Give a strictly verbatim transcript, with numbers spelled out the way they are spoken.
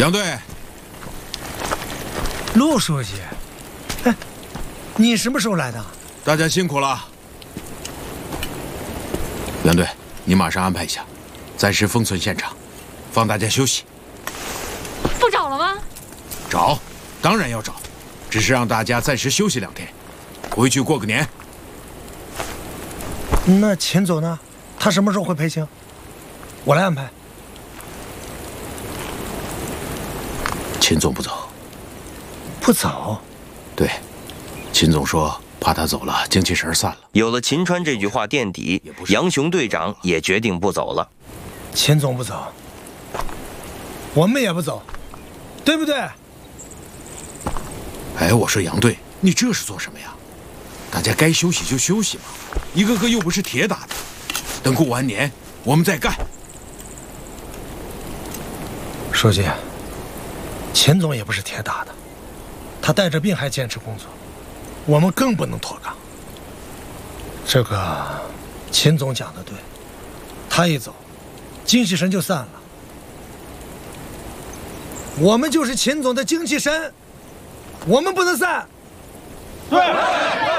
杨队， 陆书记，哎，你什么时候来的？ 大家辛苦了。杨队，你马上安排一下，暂时封存现场，放大家休息。 不找了吗？ 找，当然要找，只是让大家暂时休息两天，回去过个年。 那秦总呢？他什么时候会培训？我来安排。 秦总不走。 不走？ 对，秦总说怕他走了，精气神散了。 有了秦川这句话垫底，杨雄队长也决定不走了。 秦总不走，我们也不走，对不对？ 哎，我说杨队，你这是做什么呀？大家该休息就休息嘛，一个个又不是铁打的。等过完年，我们再干。 书记，秦总也不是铁打的，他带着病还坚持工作，我们更不能脱岗。这个秦总讲的对，他一走，精气神就散了。我们就是秦总的精气神，我们不能散。对。